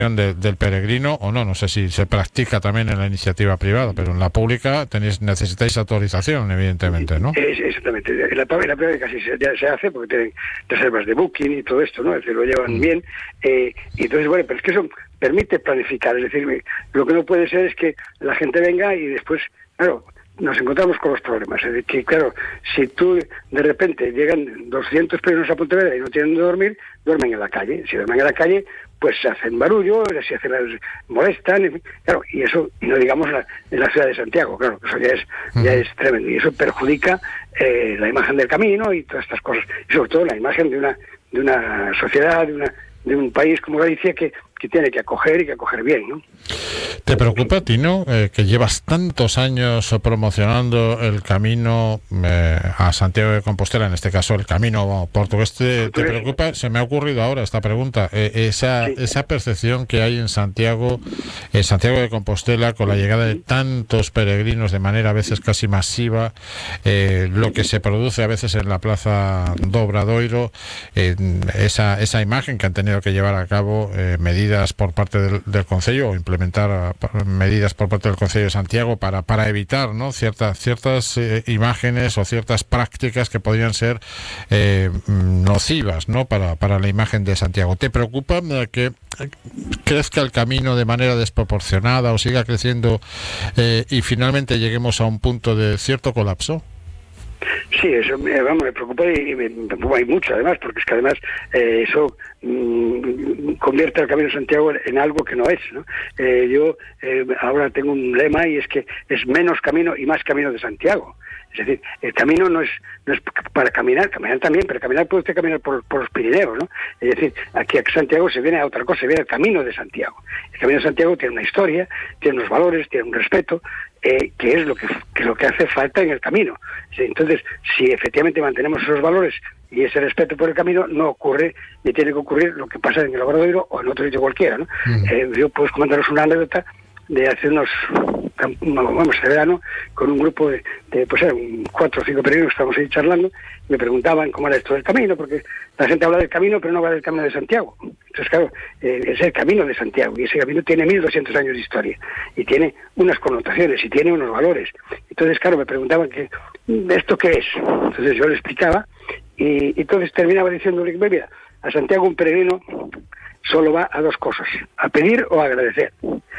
del peregrino o no sé si se practica también en la iniciativa privada, pero en la pública necesitáis autorización, evidentemente, ¿no? Exactamente, en la privada casi ya se hace porque tienen reservas de booking y todo esto, ¿no? Es decir, lo llevan bien, y entonces, bueno, pero es que eso permite planificar, es decir, lo que no puede ser es que la gente venga y después, claro, nos encontramos con los problemas. Es decir, que claro, si tú de repente llegan 200 peregrinos a Pontevedra y no tienen donde dormir, duermen en la calle. Si duermen en la calle, pues se hacen barullo, molestan, en fin, claro, y eso, y no digamos en la ciudad de Santiago, claro, eso ya es tremendo, y eso perjudica la imagen del camino y todas estas cosas, y sobre todo la imagen de una sociedad, de un país como Galicia que tiene que acoger y que acoger bien, ¿no? ¿Te preocupa, Tino, que llevas tantos años promocionando el camino a Santiago de Compostela, en este caso el camino portugués? ¿Te preocupa? Se me ha ocurrido ahora esta pregunta. Esa percepción que hay en Santiago de Compostela, con la llegada de tantos peregrinos de manera a veces casi masiva, lo que se produce a veces en la Plaza do Obradoiro, esa imagen que han tenido que llevar a cabo medidas por parte del Concello o implementar medidas por parte del Concello de Santiago para evitar, ¿no?, ciertas imágenes o ciertas prácticas que podrían ser nocivas, ¿no?, para la imagen de Santiago. ¿Te preocupa que crezca el camino de manera desproporcionada o siga creciendo y finalmente lleguemos a un punto de cierto colapso? Sí, eso me preocupa y me preocupa mucho, además, porque es que además eso convierte al Camino de Santiago en algo que no es, ¿no? Yo ahora tengo un lema y es que es menos camino y más camino de Santiago. Es decir, el camino no es para caminar también, pero caminar puede usted caminar por los Pirineos, ¿no? Es decir, aquí a Santiago se viene a otra cosa, se viene el Camino de Santiago. El Camino de Santiago tiene una historia, tiene unos valores, tiene un respeto, que es lo que hace falta en el camino. Entonces, si efectivamente mantenemos esos valores y ese respeto por el camino, no ocurre ni tiene que ocurrir lo que pasa en el Obradoiro o en otro sitio cualquiera, ¿no? Yo puedo comentaros una anécdota de hace este verano, con un grupo de 4 o 5 peregrinos, estábamos ahí charlando, me preguntaban cómo era esto del camino, porque la gente habla del camino, pero no habla del Camino de Santiago. Entonces, claro, es el Camino de Santiago, y ese camino tiene 1200 años de historia, y tiene unas connotaciones, y tiene unos valores. Entonces, claro, me preguntaban ¿esto qué es? Entonces yo le explicaba, y entonces terminaba diciéndole, mira, a Santiago un peregrino solo va a 2 cosas, a pedir o a agradecer.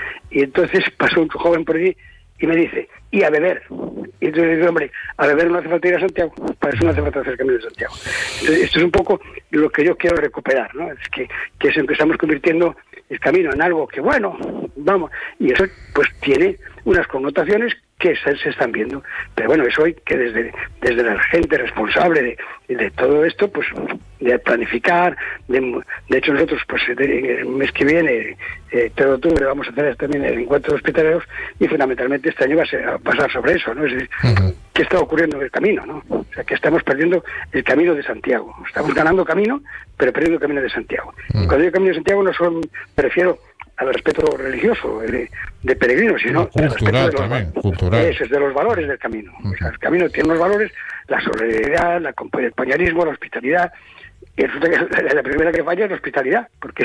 Y entonces pasó un joven por allí y me dice, y a beber. Y entonces le digo, hombre, a beber no hace falta ir a Santiago, para eso no hace falta hacer el Camino de Santiago. Entonces, esto es un poco lo que yo quiero recuperar, ¿no? Es que empezamos convirtiendo el camino en algo que, bueno, vamos, y eso pues tiene unas connotaciones que se están viendo. Pero bueno, eso hay que desde la gente responsable de todo esto, pues de planificar, de hecho nosotros pues el mes que viene, 3 de octubre, vamos a hacer también el encuentro de hospitaleros y fundamentalmente este año va a pasar sobre eso, ¿no? Es decir, ¿qué está ocurriendo en el camino, no? O sea, que estamos perdiendo el Camino de Santiago. Estamos ganando camino, pero perdiendo el Camino de Santiago. Y cuando digo Camino de Santiago no solo me refiero al respeto religioso de peregrinos, sino cultural también, cultural. Eso es de los valores del camino. O sea, el camino tiene unos valores, la solidaridad, el compañerismo, la hospitalidad. Y resulta que la primera que falla es la hospitalidad, porque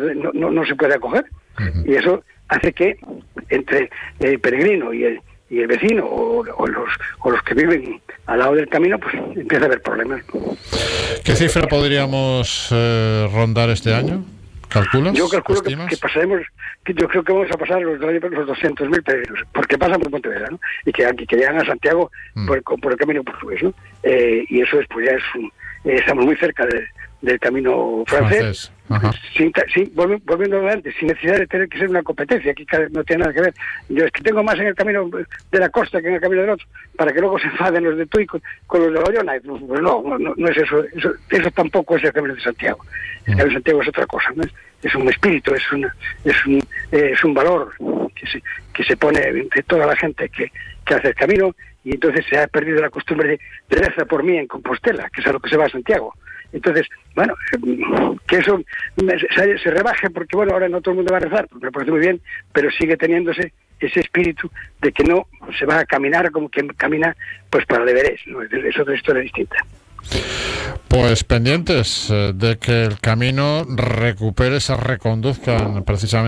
no se puede acoger. Y eso hace que entre el peregrino y el vecino o los que viven al lado del camino, pues empieza a haber problemas. ¿Qué cifra podríamos rondar este año? ¿Calculas? Yo calculo que pasaremos, yo creo que vamos a pasar los 200.000 peregrinos, porque pasan por Pontevedra, ¿no? Y que llegan a Santiago por el camino portugués, ¿no? Y eso es, pues ya estamos muy cerca del camino francés. Sí, volviendo adelante, sin necesidad de tener que ser una competencia, aquí no tiene nada que ver. Yo es que tengo más en el camino de la costa que en el camino del otro, para que luego se enfaden los de Tui con los de Bayona. Pues no es eso. Eso tampoco es el Camino de Santiago. El Camino de Santiago es otra cosa, ¿no? Es un espíritu, es un valor que se pone entre toda la gente que hace el camino, y entonces se ha perdido la costumbre de reza por mí en Compostela, que es a lo que se va a Santiago. Entonces, bueno, que eso se rebaje, porque bueno, ahora no todo el mundo va a rezar, me parece muy bien, pero sigue teniéndose ese espíritu de que no se va a caminar como quien camina pues para deberes, ¿no? Es otra historia distinta. Pues pendientes de que el camino recupere, se reconduzcan precisamente